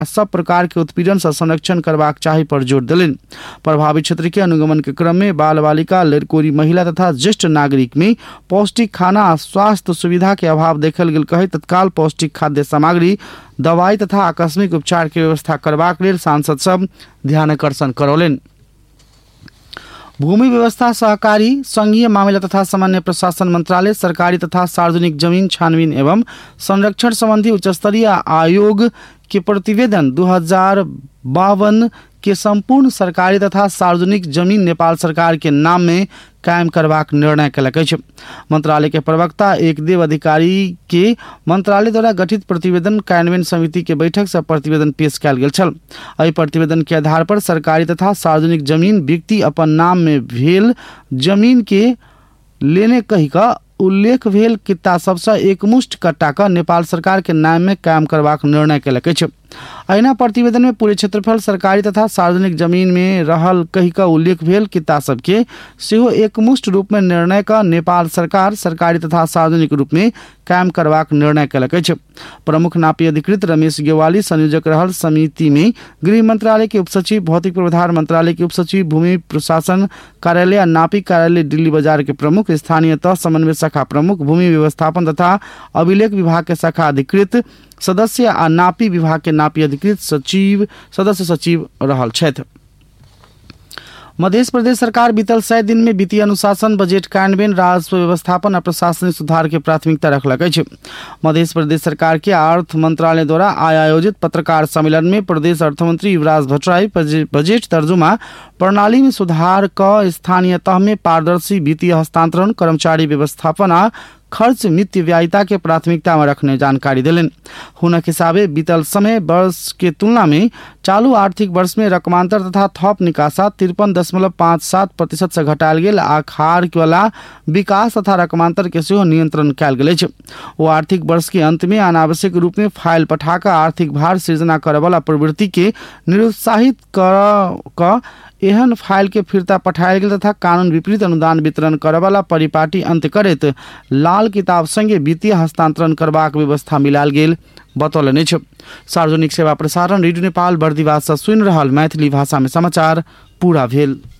सब प्रकार के उत्पीड़न से संरक्षण करबाक चाही पर जोर दिलनि। प्रभावित क्षेत्र के अनुगमन के क्रम में बाल बालिका, लड़कोरी महिला तथा ज्येष्ठ नागरिक में पौष्टिक खाना आ स्वास्थ्य सुविधा के अभाव देखल गेल कही तत्काल पौष्टिक खाद्य सामग्री, दवाई तथा आकस्मिक उपचार के व्यवस्था करबाक लेल सांसद सब ध्यानाकर्षण करौलनि। भूमि व्यवस्था, सहकारी, संघीय मामला तथा सामान्य प्रशासन मंत्रालय सरकारी तथा सार्वजनिक जमीन छानबीन एवं संरक्षण संबंधी उच्चस्तरीय आयोग के प्रतिवेदन 2052 के संपूर्ण सरकारी तथा सार्वजनिक जमीन नेपाल सरकार के नाम में कायम करबाक निर्णय कयलक अछि। मंत्रालय के प्रवक्ता एकदेव अधिकारी के मंत्रालय द्वारा गठित प्रतिवेदन कार्यान्वयन समिति के बैठक से प्रतिवेदन पेश कयल गेल छल। एहि प्रतिवेदन के आधार पर सरकारी तथा सार्वजनिक जमीन व्यक्ति अपन नाम में भेल जमीन के लेने कही का उल्लेख भेल कित्ता सबसे एकमुष्ट कट्टा का नेपाल सरकार के नाम में कायम करबाक निर्णय कयलक अछि। अहिना प्रतिवेदन में पूरे क्षेत्रफल सरकारी तथा सार्वजनिक जमीन में रहल कही का उल्लेख भेल कित्ता सबके सेहो एकमुष्ट रूप में निर्णय का नेपाल सरकार सरकारी तथा सार्वजनिक रूप में कायम करबाक निर्णय कयलक अछि। प्रमुख नापी अधिकृत रमेश गेवाली संयोजक रहल समिति में गृह मंत्रालय के उपसचिव, भौतिक पूर्वाधार मंत्रालय के उपसचिव, भूमि प्रशासन कार्यालय और नापी कार्यालय दिल्ली बाजार के प्रमुख, स्थानीय तह समन्वय शाखा प्रमुख, भूमि व्यवस्थापन तथा अभिलेख विभाग के शाखा अधिकृत सदस्य आ नापी विभाग के नापी अधिकृत सचिव सदस्य सचिव रहल छथि। मध्य प्रदेश सरकार बीतल 100 दिन में वित्तीय अनुशासन, बजट कार्यान्वयन, राजस्व व्यवस्थापन और प्रशासनिक सुधार के प्राथमिकता रखलक अछि। मध्य प्रदेश सरकार के अर्थ मंत्रालय द्वारा आयोजित पत्रकार सम्मेलन में प्रदेश अर्थमंत्री युवराज भट्टराई बजट तर्जुमा प्रणाली में सुधार क स्थानीय तह में पारदर्शी वित्तीय हस्तांतरण, कर्मचारी व्यवस्थापन आ खर्च मितव्ययिता के प्राथमिकता में रखने जानकारी दिलन। हुनक हिसाबे बीतल समय वर्ष के तुलना में चालू आर्थिक वर्ष में रकमांतर तथा थप निकासा 53.57% से घटायल गेल आ खार वाला विकास तथा रकमांतर के सेहो नियंत्रण कयल गेल अछि। ओ आर्थिक वर्ष के अंत में अनावश्यक रूप में फाइल पठाकर आर्थिक भार सृजना करे वाला प्रवृत्ति के निरुत्साहित कर एहन फाइल के फिरता पठायल गेल तथा कानून विपरीत अनुदान वितरण करे वाला परिपाटी अंत करैत लाल किताब संगे वित्तीय हस्तांतरण करबाक व्यवस्था मिलाल गेल बतौलनि अछि। सार्वजनिक सेवा प्रसारण रेडियो नेपाल बर्दिवास से सुनि रहल मैथिली भाषा में समाचार पूरा भेल।